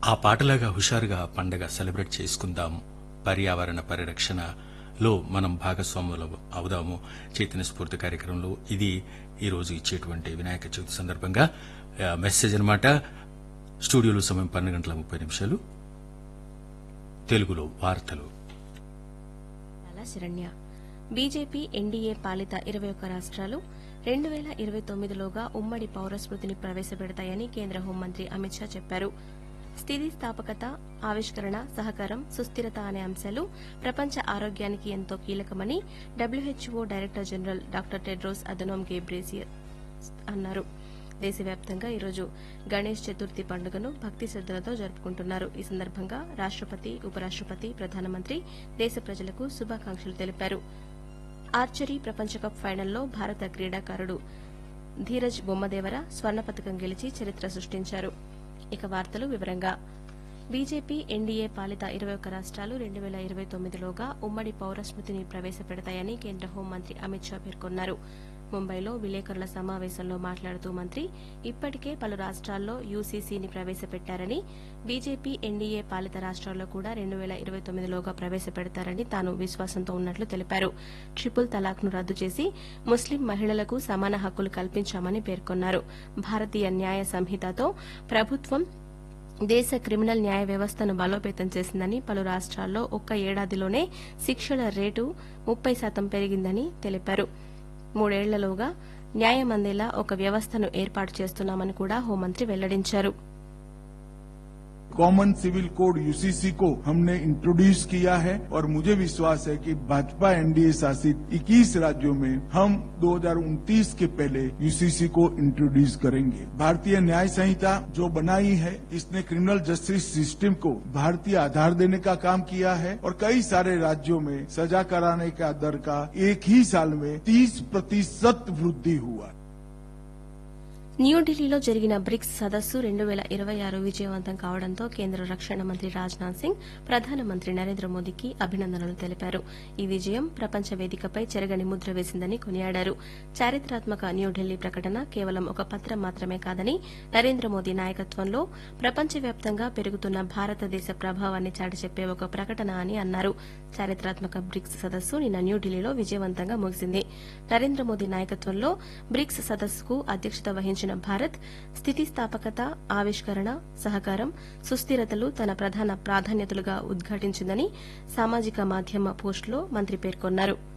ఆ పాటలాగా హుషారుగా పండగ సెలబ్రేట్ చేసుకుందాం. పర్యావరణ పరిరక్షణలో మనం భాగస్వాములు అవుదాము. చైతన్య స్ఫూర్తి కార్యక్రమంలో ఇది ఈ రోజు ఇచ్చేటువంటి వినాయక చవితి సందర్భంగా మెసేజ్ అనమాట. స్టూడియోలో సమయం 12:30 తెలుగులో వార్తలు. శరణ్య. బీజేపీ ఎన్డీఏ పాలిత 21 రాష్ట్రాలు 2029లోగా ఉమ్మడి పౌరస్మృతిని ప్రవేశపెడతాయని కేంద్ర హోంమంత్రి అమిత్ షా చెప్పారు. స్థితిస్థాపకత, ఆవిష్కరణ, సహకారం, సుస్థిరత అనే అంశాలు ప్రపంచ ఆరోగ్యానికి ఎంతో కీలకమని WHO director general doctor Tedros Adhanom గేబ్రేసియస్ అన్నారు. దేశవ్యాప్తంగా ఈరోజు గణేష్ చతుర్థి పండుగను భక్తి శ్రద్దలతో జరుపుకుంటున్నారు. ఈ సందర్భంగా రాష్టపతి, ఉపరాష్టపతి, ప్రధానమంత్రి దేశ ప్రజలకు శుభాకాంక్షలు తెలిపారు. ఆర్చరీ ప్రపంచకప్ ఫైనల్లో భారత క్రీడాకారుడు ధీరజ్ బొమ్మదేవర స్వర్ణ పతకం గెలిచి చరిత్ర సృష్టించారు. ఇక వార్తలు వివరంగా. బీజేపీ ఎన్డీఏ పాలిత 21 రాష్ట్రాలు 2029లోగా ఉమ్మడి పౌరస్మృతిని ప్రవేశపెడతాయని కేంద్ర హోంమంత్రి అమిత్ షా పేర్కొన్నారు. ముంబైలో విలేకరుల సమావేశంలో మాట్లాడుతూ మంత్రి ఇప్పటికే పలు రాష్ట్రాల్లో యూసీసీని ప్రవేశపెట్టారని, బీజేపీ ఎన్డీఏ పాలిత రాష్ట్రాల్లో కూడా 2029లోగా ప్రవేశపెడతారని తాను విశ్వాసంతో ఉన్నట్లు తెలిపారు. ట్రిపుల్ తలాక్ను రద్దు చేసి ముస్లిం మహిళలకు సమాన హక్కులు కల్పించామని పేర్కొన్నారు. భారతీయ న్యాయ సంహితతో ప్రభుత్వం దేశ క్రిమినల్ న్యాయ వ్యవస్థను బలోపేతం చేసిందని, పలు రాష్ట్రాల్లో ఒక్క ఏడాదిలోనే శిక్షల రేటు 30% పెరిగిందని తెలిపారు. 3 ఏళ్లలోగా న్యాయం అందేలా ఒక వ్యవస్థను ఏర్పాటు చేస్తున్నామని కూడా హోంమంత్రి వెల్లడించారు. कॉमन सिविल कोड यूसीसी को हमने इंट्रोड्यूस किया है और मुझे विश्वास है कि भाजपा एनडीए शासित 21 राज्यों में हम 2029 के पहले यूसीसी को इंट्रोड्यूस करेंगे। भारतीय न्याय संहिता जो बनाई है, इसने क्रिमिनल जस्टिस सिस्टम को भारतीय आधार देने का काम किया है और कई सारे राज्यों में सजा कराने का दर का एक ही साल में 30% वृद्धि हुआ। న్యూఢిల్లీలో జరిగిన బ్రిక్స్ సదస్సు 2026 విజయవంతం కావడంతో కేంద్ర రక్షణ మంత్రి రాజ్నాథ్ సింగ్ ప్రధానమంత్రి నరేంద్ర మోదీకి అభినందనలు తెలిపారు. ఈ విజయం ప్రపంచ వేదికపై చెరగని ముద్ర వేసిందని కొనియాడారు. చారిత్రాత్మక న్యూఢిల్లీ ప్రకటన కేవలం ఒక పత్రం మాత్రమే కాదని, నరేంద్ర మోదీ నాయకత్వంలో ప్రపంచవ్యాప్తంగా పెరుగుతున్న భారతదేశ ప్రభావాన్ని చాటిచెప్పే ఒక ప్రకటన అని అన్నారు. చారిత్రాత్మక బ్రిక్స్ సదస్సు నిన్న న్యూఢిల్లీలో విజయవంతంగా ముగిసింది. నరేంద్ర మోదీ నాయకత్వంలో బ్రిక్స్ సదస్సుకు అధ్యక్షత వహించిన భారత్ స్థితిస్థాపకత, ఆవిష్కరణ, సహకారం, సుస్థిరతలు తన ప్రధాన ప్రాధాన్యతలుగా ఉద్ఘాటించిందని సామాజిక మాధ్యమ పోస్టులో మంత్రి పేర్కొన్నారు.